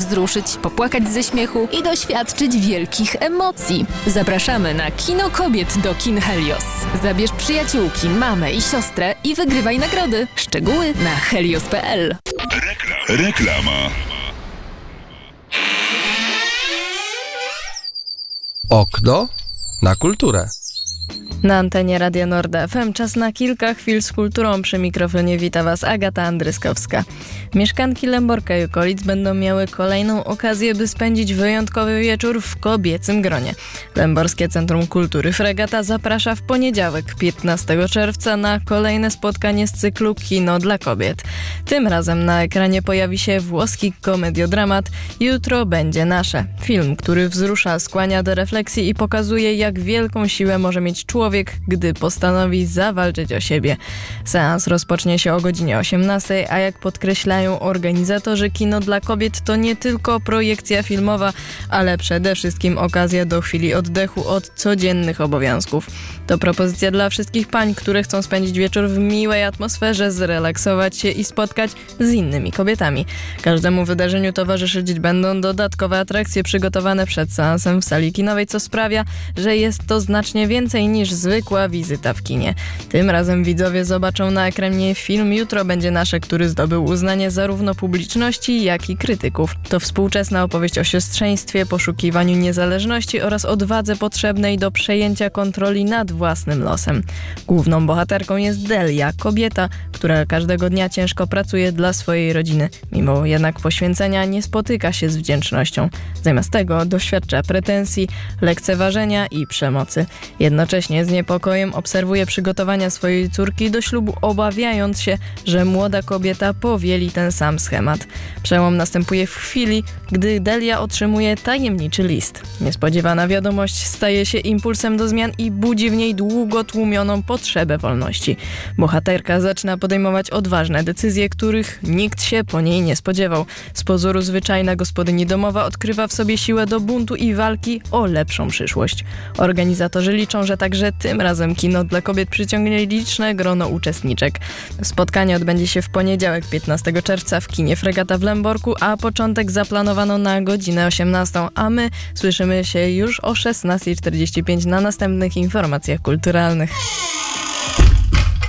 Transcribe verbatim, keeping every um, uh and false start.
wzruszyć, popłakać ze śmiechu i doświadczyć wielkich emocji. Zapraszamy na Kino Kobiet do kin Helios. Zabierz przyjaciółki, mamę i siostrę i wygrywaj nagrody. Szczegóły na helios kropka pe el. Rekla- Reklama. Okno na kulturę. Na antenie Radia Nord F M czas na kilka chwil z kulturą. Przy mikrofonie wita Was Agata Andryskowska. Mieszkanki Lęborka i okolic będą miały kolejną okazję, by spędzić wyjątkowy wieczór w kobiecym gronie. Lęborskie Centrum Kultury Fregata zaprasza w poniedziałek, piętnastego czerwca, na kolejne spotkanie z cyklu Kino dla kobiet. Tym razem na ekranie pojawi się włoski komediodramat Jutro będzie nasze. Film, który wzrusza, skłania do refleksji i pokazuje, jak wielką siłę może mieć człowiek, gdy postanowi zawalczyć o siebie. Seans rozpocznie się o godzinie osiemnastej, a jak podkreślają organizatorzy, Kino dla kobiet to nie tylko projekcja filmowa, ale przede wszystkim okazja do chwili oddechu od codziennych obowiązków. To propozycja dla wszystkich pań, które chcą spędzić wieczór w miłej atmosferze, zrelaksować się i spotkać z innymi kobietami. Każdemu wydarzeniu towarzyszyć będą dodatkowe atrakcje przygotowane przed seansem w sali kinowej, co sprawia, że jest to znacznie więcej niż zwykła wizyta w kinie. Tym razem widzowie zobaczą na ekranie film Jutro będzie nasze, który zdobył uznanie zarówno publiczności, jak i krytyków. To współczesna opowieść o siostrzeństwie, poszukiwaniu niezależności oraz odwadze potrzebnej do przejęcia kontroli nad własnym losem. Główną bohaterką jest Delia, kobieta, która każdego dnia ciężko pracuje dla swojej rodziny. Mimo jednak poświęcenia nie spotyka się z wdzięcznością. Zamiast tego doświadcza pretensji, lekceważenia i przemocy. Jednocześnie z niepokojem obserwuje przygotowania swojej córki do ślubu, obawiając się, że młoda kobieta powieli ten sam schemat. Przełom następuje w chwili, gdy Delia otrzymuje tajemniczy list. Niespodziewana wiadomość staje się impulsem do zmian i budzi w niej długo tłumioną potrzebę wolności. Bohaterka zaczyna podejmować odważne decyzje, których nikt się po niej nie spodziewał. Z pozoru zwyczajna gospodyni domowa odkrywa w sobie siłę do buntu i walki o lepszą przyszłość. Organizatorzy liczą, że także tym razem Kino dla kobiet przyciągnie liczne grono uczestniczek. Spotkanie odbędzie się w poniedziałek, piętnastego czerwca w kinie Fregata w Lęborku, a początek zaplanowano na godzinę osiemnastą, a my słyszymy się już o szesnastej czterdzieści pięć na następnych informacjach kulturalnych.